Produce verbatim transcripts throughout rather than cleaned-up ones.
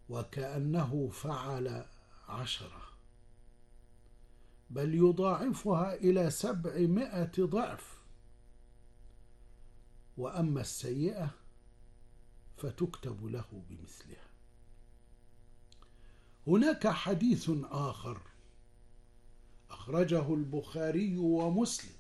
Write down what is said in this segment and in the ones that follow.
وكأنه فعل عشرة، بل يضاعفها إلى سبعمائة ضعف. وأما السيئة فتكتب له بمثلها. هناك حديث آخر أخرجه البخاري ومسلم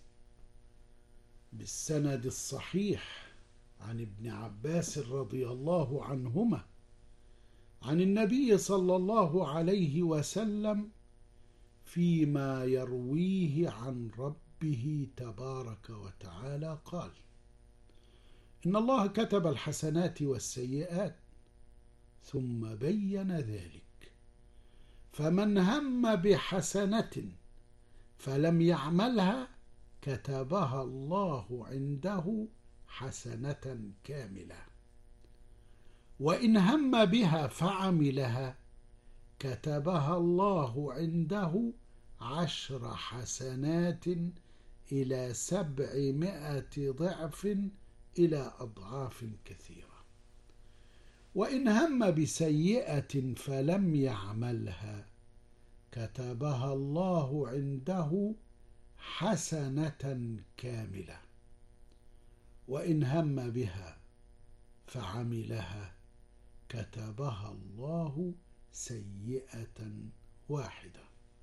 بالسند الصحيح عن ابن عباس رضي الله عنهما عن النبي صلى الله عليه وسلم فيما يرويه عن ربه تبارك وتعالى قال: إن الله كتب الحسنات والسيئات ثم بين ذلك، فمن هم بحسنة فلم يعملها كتبها الله عنده حسنة كاملة، وإن هم بها فعملها كتبها الله عنده عشر حسنات إلى سبعمائة ضعف إلى أضعاف كثيرة. وإن هم بسيئة فلم يعملها كتبها الله عنده حسنة كاملة، وإن هم بها فعملها كتبها الله سيئة واحدة.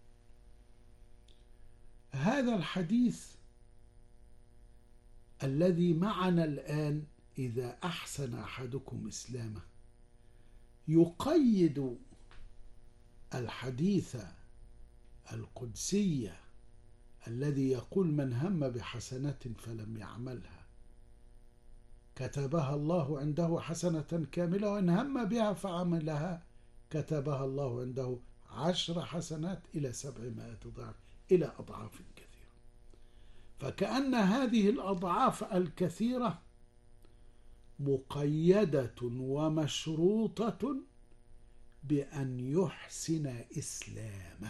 هذا الحديث الذي معنا الآن: إذا أحسن أحدكم إسلامه، يقيد الحديث القدسي الذي يقول: من هم بحسنة فلم يعملها كتبها الله عنده حسنة كاملة، وإن هم بها فعملها كتبها الله عنده عشر حسنات إلى سبعمائة ضعف إلى أضعاف كثيرة. فكأن هذه الأضعاف الكثيرة مقيدة ومشروطة بأن يحسن إسلامه،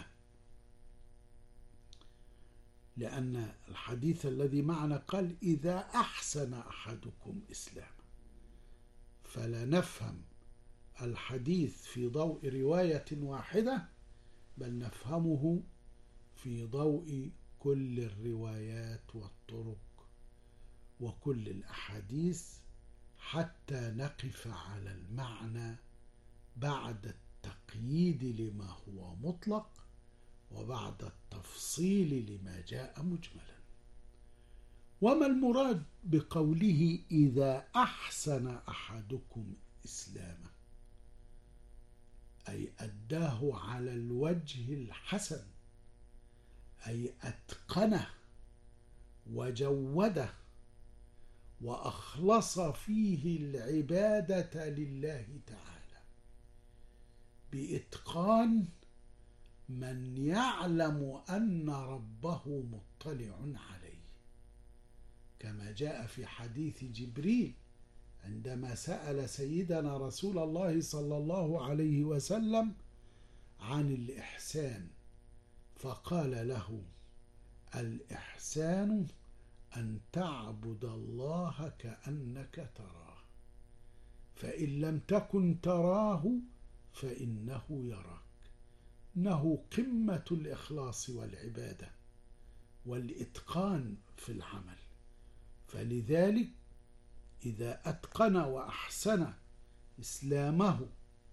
لأن الحديث الذي معنا قال: إذا أحسن أحدكم إسلامه. فلا نفهم الحديث في ضوء رواية واحدة، بل نفهمه في ضوء كل الروايات والطرق وكل الأحاديث، حتى نقف على المعنى بعد التقييد لما هو مطلق وبعد التفصيل لما جاء مجملا. وما المراد بقوله إذا أحسن أحدكم إسلامه؟ أي أداه على الوجه الحسن، أي أتقنه وجوده وأخلص فيه العبادة لله تعالى بإتقان من يعلم أن ربه مطلع عليه، كما جاء في حديث جبريل عندما سأل سيدنا رسول الله صلى الله عليه وسلم عن الإحسان، فقال له: الإحسان أن تعبد الله كأنك تراه، فإن لم تكن تراه فإنه يراك. إنه قمة الإخلاص والعبادة والإتقان في العمل. فلذلك إذا أتقن وأحسن إسلامه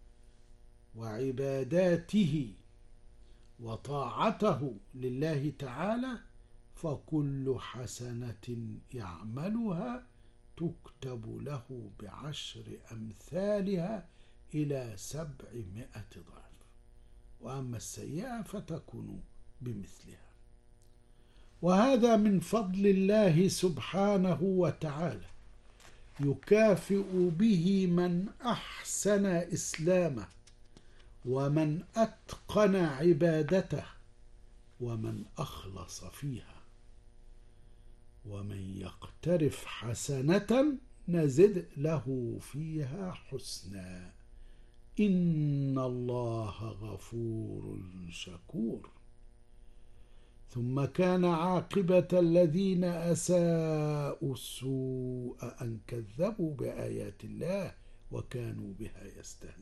وعباداته وطاعته لله تعالى، فكل حسنة يعملها تكتب له بعشر أمثالها إلى سبعمائة ضعف، وأما السيئة فتكون بمثلها. وهذا من فضل الله سبحانه وتعالى، يكافئ به من أحسن إسلامه ومن أتقن عبادته ومن أخلص فيها. ومن يقترف حسنة نزد له فيها حسنا، إن الله غفور شكور. ثم كان عاقبة الذين أساءوا السوء أن كذبوا بآيات الله وكانوا بها يستهزئون.